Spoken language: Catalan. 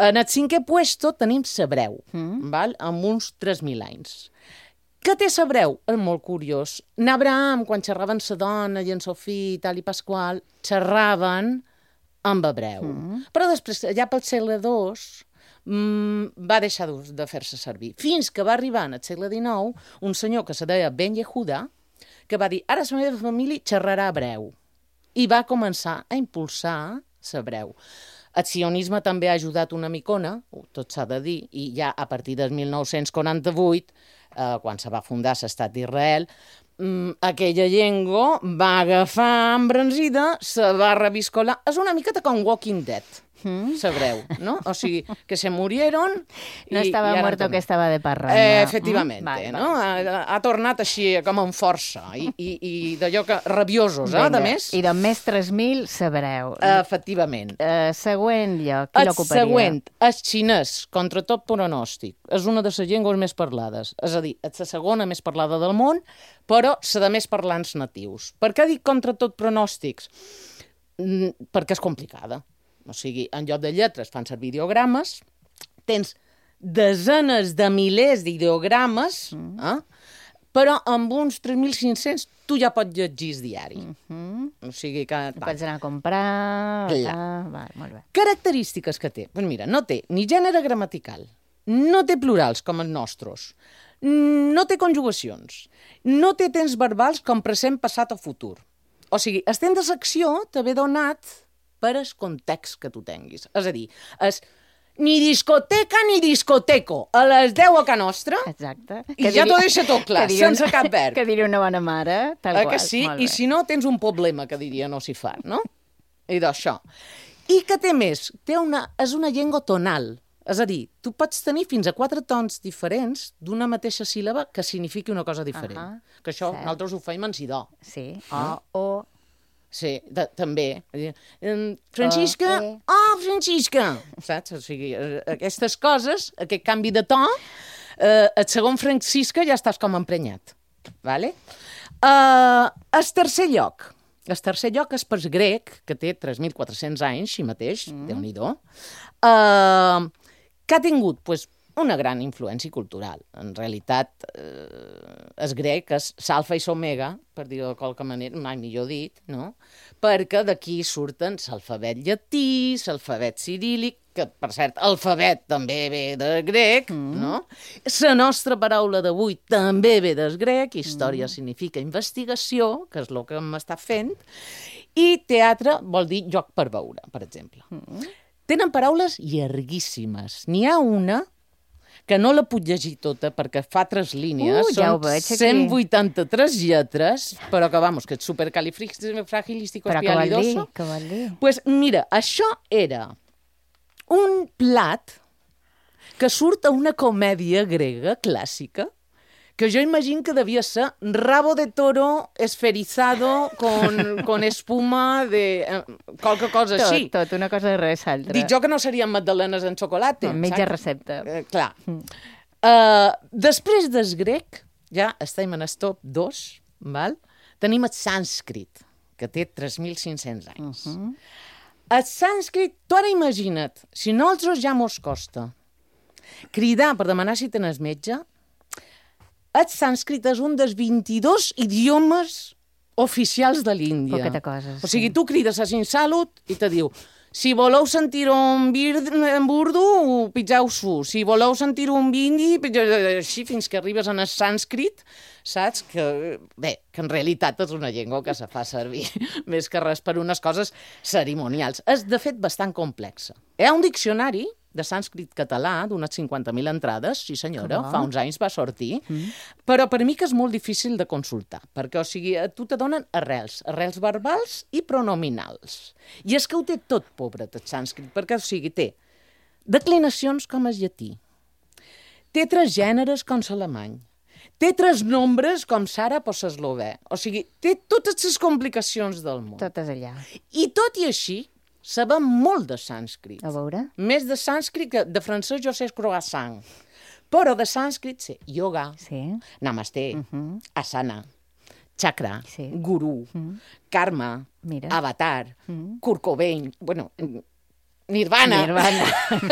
En el 5è puesto tenim l'hebreu, val? Amb uns 3.000 anys. Què té l'hebreu? És molt curiós. N'Abraham, quan xerraven la dona i en Sofí i tal i Pasqual, xerraven amb hebreu. Però després, ja pel segle II, va deixar de fer-se servir. Fins que va arribar en el segle XIX un senyor que se deia Ben Yehuda, que va dir, ara la meva família xerrarà hebreu. I va començar a impulsar l'hebreu. El sionisme també ha ajudat una micona, tot s'ha de dir, i ja a partir del 1948, quan se va fundar l'estat d'Israel, aquella llengua va agafar embranzida, se va reviscolar. És una miqueta com Walking Dead, l'hebreu, no? O sigui, que se murieron... No estava muerto que estava de parranda. Efectivamente, no? Ha tornat així com amb força i d'allò que rabiosos, a més. I de més 3.000 l'hebreu. Efectivament. Següent lloc, qui l'ocuparia? El següent, el xinès, contra tot pronòstic. És una de les llengües més parlades. És a dir, és la segona més parlada del món, però la de més parlants natius. Per què dic contra tot pronòstics? Perquè és complicada. O sigui, en lloc de lletres fan servir ideogrames, tens desenes de milers d'ideogrames, però amb uns 3.500 tu ja pots llegir el diari. O sigui que... Pots anar a comprar... molt bé. Característiques que té? Doncs mira, no té ni gènere gramatical, no té plurals com els nostres, no té conjugacions, no té temps verbals com present, passat o futur. O sigui, el temps de secció t'ha donat per el context que tu tinguis. És a dir, és ni discoteca ni discoteco, a les 10 a Can Nostra, exacte. I ja t'ho deixa tot clar, sense cap verb. Que diria una bona mare, tal qual. Que sí? I si no, tens un problema, que diria no s'hi fa, no? I d'això. I què té més? És una llengua tonal. És a dir, tu pots tenir fins a 4 tons diferents d'una mateixa síl·laba que signifiqui una cosa diferent. Que això nosaltres ho feim en si do. Sí, o... Sí, també. Francisca, Francisca! Saps? O sigui, aquestes coses, aquest canvi de to, el segon Francisca ja estàs com emprenyat. Vale? El tercer lloc. El tercer lloc és per grec, que té 3.400 anys, així mateix, Déu-n'hi-do, que ha tingut, doncs, una gran influència cultural. En realitat, el grec és l'alfa i l'omega, per dir-ho de qualque manera, mai millor dit, no? Perquè d'aquí surten l'alfabet llatí, l'alfabet ciríl·lic, que, per cert, alfabet també ve del grec, no? La nostra paraula d'avui també ve del grec, història significa investigació, que és el que hem estat fent, i teatre vol dir joc per veure, per exemple. Tenen paraules llarguíssimes. N'hi ha una que no la puc llegir tota perquè fa 3 línies, ja són 183 lletres, però que, vamos, que és supercalifragilísticoespialidoso. Què vol dir? Pues mira, això era un plat que surt a una comèdia grega clàssica, que jo imagino que devia ser rabo de toro esferizado con espuma de qualque cosa així. Tot, una cosa de res altra. Dic jo que no serien magdalenes en xocolata. Mitja recepta. Clar. Després del grec, ja estem en el top 2, val? Tenim el sànscrit, que té 3.500 anys. El sànscrit, tu ara imagina't, si nosaltres ja mos costa cridar per demanar si tens metge, el sànscrit és un dels 22 idiomes oficials de l'Índia. Poqueta cosa, O sigui, tu crides a Sin Salut i te diu, si voleu sentir un burdo, pitjau-s'ho. Si voleu sentir un bindi, així fins que arribes en el sànscrit, saps? Que, bé, que en realitat és una llengua que se fa servir més que res per unes coses cerimonials. És, de fet, bastant complexa. Hi ha un diccionari de sànscrit català, d'unes 50.000 entrades, sí senyora, fa uns anys va sortir, però per mi que és molt difícil de consultar, perquè, o sigui, a tu te donen arrels verbals i pronominals. I és que ho té tot, pobret, el sànscrit, perquè, o sigui, té declinacions com el llatí, té 3 gèneres com l'alemany, té 3 nombres com l'àrab o l'eslovè, o sigui, té totes les complicacions del món. Totes allà. I tot i així, sabem molt de sànscrit. A veure? Més de sànscrit que de francès jo sé croissant. Però de sànscrit sé yoga, namaste, asana, chakra, guru, karma, avatar, Kurt Cobain, bueno, Nirvana.